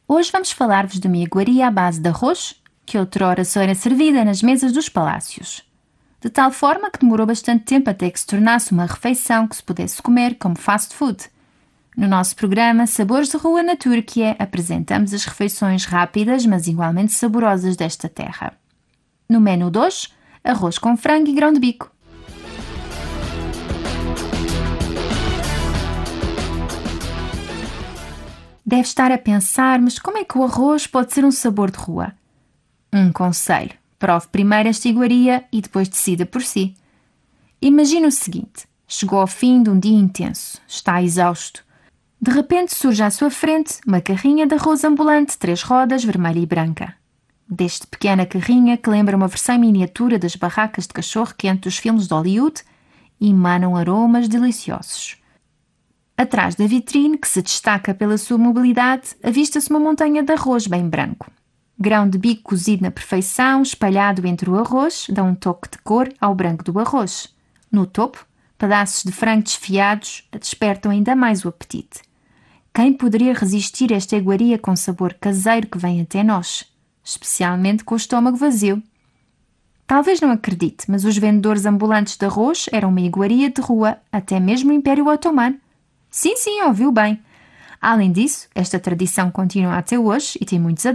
Hoje vamos falar-vos de uma iguaria à base de arroz, que outrora só era servida nas mesas dos palácios. De tal forma que demorou bastante tempo até que se tornasse uma refeição que se pudesse comer como fast food. No nosso programa Sabores de Rua na Turquia, apresentamos as refeições rápidas, mas igualmente saborosas desta terra. No menu de hoje, arroz com frango e grão de bico. Deve estar a pensar, mas como é que o arroz pode ser um sabor de rua? Um conselho: prove primeiro esta iguaria e depois decida por si. Imagine o seguinte: chegou ao fim de um dia intenso, está exausto. De repente surge à sua frente uma carrinha de arroz ambulante de 3 rodas, vermelha e branca. Deste pequena carrinha, que lembra uma versão miniatura das barracas de cachorro-quente dos filmes de Hollywood, emanam aromas deliciosos. Atrás da vitrine, que se destaca pela sua mobilidade, avista-se uma montanha de arroz bem branco. Grão de bico cozido na perfeição, espalhado entre o arroz, dá um toque de cor ao branco do arroz. No topo, pedaços de frango desfiados despertam ainda mais o apetite. Quem poderia resistir a esta iguaria com sabor caseiro que vem até nós, especialmente com o estômago vazio? Talvez não acredite, mas os vendedores ambulantes de arroz eram uma iguaria de rua, até mesmo no Império Otomano. Sim, ouviu bem. Além disso, esta tradição continua até hoje e tem muitos adeptos.